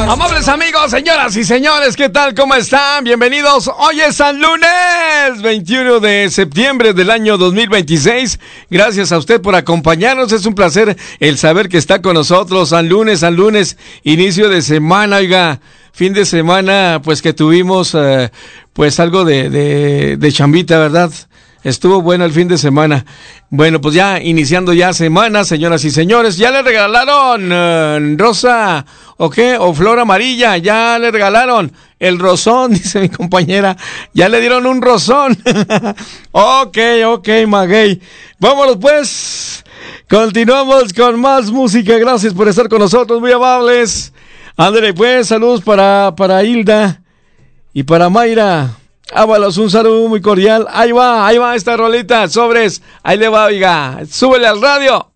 Amables amigos, señoras y señores, ¿qué tal? ¿Cómo están? Bienvenidos. Hoy es San Lunes, 21 de septiembre del año 2026. Gracias a usted por acompañarnos. Es un placer el saber que está con nosotros. San Lunes, inicio de semana, oiga. Fin de semana, pues que tuvimos, pues algo de chambita, ¿verdad? Estuvo bueno el fin de semana. Bueno, pues ya iniciando ya semana, señoras y señores. ¿Ya le regalaron rosa o qué? ¿O flor amarilla? Ya le regalaron el rosón, dice mi compañera. Ya le dieron un rosón. Ok, maguey. Vámonos pues. Continuamos con más música. Gracias por estar con nosotros, muy amables. Ándale pues, saludos para Hilda y para Mayra. Ábalos, un saludo muy cordial. Ahí va esta rolita, sobres. Ahí le va, oiga. Súbele al radio.